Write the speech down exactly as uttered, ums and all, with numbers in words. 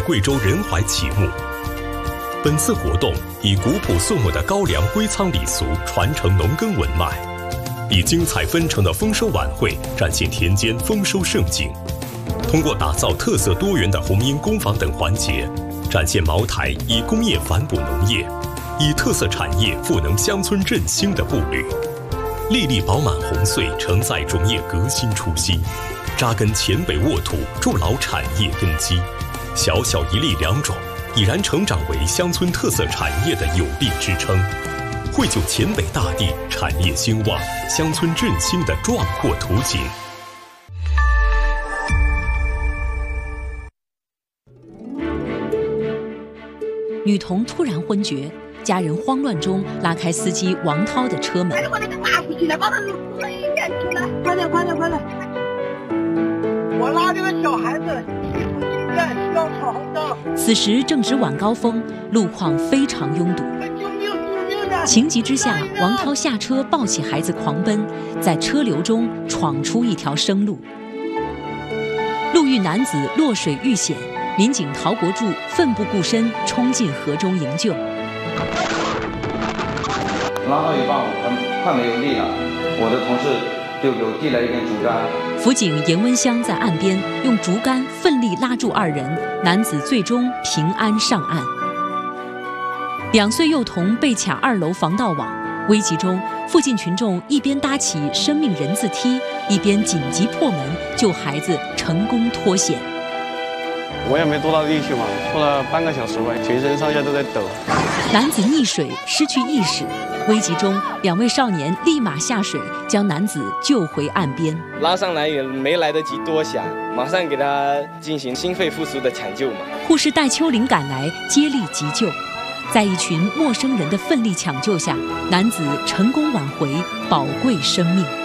贵州仁怀启幕。本次活动以古朴肃穆的高粱归仓礼俗传承农耕文脉，以精彩纷呈的丰收晚会展现田间丰收盛景。通过打造特色多元的红缨工坊等环节，展现茅台以工业反哺农业，以特色产业赋能乡村振兴的步履。粒粒饱满红穗承载种业革新初心，扎根黔北沃土，筑牢产业根基。小小一粒良种，已然成长为乡村特色产业的有力支撑，绘就黔北大地产业兴旺、乡村振兴的壮阔图景。 女童突然昏厥，家人慌乱中拉开司机王涛的车门。 我那个拿回去了，把他弄眼睛了，快点快点快点！我拉这个小孩子去附近店需要闯红灯。 此时正值晚高峰，路况非常拥堵。 救命救命的！ 情急之下，王涛下车抱起孩子狂奔，在车流中闯出一条生路。路遇男子落水遇险，民警陶国柱奋不顾身冲进河中营救。 拉到一半，我快没有力了，我的同事就给我递了一根竹竿。 辅警严文香在岸边用竹竿奋力拉住二人，男子最终平安上岸。两岁幼童被卡二楼防盗网，危急中，附近群众一边搭起生命人字梯，一边紧急破门救孩子，成功脱险。 我也没多大力气嘛，拖了半个小时吧，全身上下都在抖。 男子溺水失去意识，危急中，两位少年立马下水将男子救回岸边。 拉上来也没来得及多想，马上给他进行心肺复苏的抢救嘛。 护士戴秋玲赶来接力急救，在一群陌生人的奋力抢救下，男子成功挽回宝贵生命。